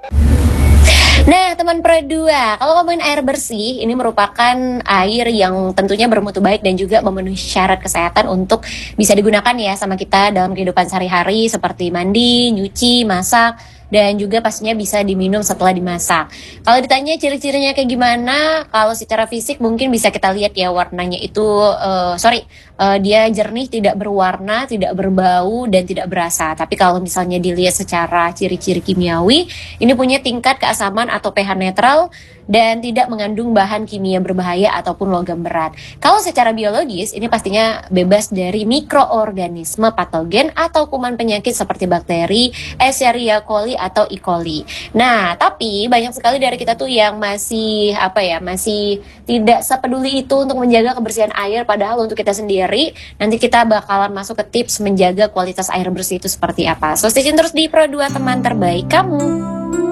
Nah, teman Pro 2, kalau ngomongin air bersih, ini merupakan air yang tentunya bermutu baik dan juga memenuhi syarat kesehatan untuk bisa digunakan ya sama kita dalam kehidupan sehari-hari seperti mandi, nyuci, masak, dan juga pastinya bisa diminum setelah dimasak. Kalau ditanya ciri-cirinya kayak gimana, kalau secara fisik mungkin bisa kita lihat ya warnanya itu, dia jernih, tidak berwarna, tidak berbau, dan tidak berasa. Tapi kalau misalnya dilihat secara ciri-ciri kimiawi, ini punya tingkat keasaman atau pH netral dan tidak mengandung bahan kimia berbahaya ataupun logam berat. Kalau secara biologis, ini pastinya bebas dari mikroorganisme patogen atau kuman penyakit seperti bakteri, Escherichia coli atau E. coli. Nah, tapi banyak sekali dari kita tuh yang masih masih tidak sepeduli itu untuk menjaga kebersihan air, padahal untuk kita sendiri nanti kita bakalan masuk ke tips menjaga kualitas air bersih itu seperti apa. So stay tune terus di Pro 2 teman terbaik kamu.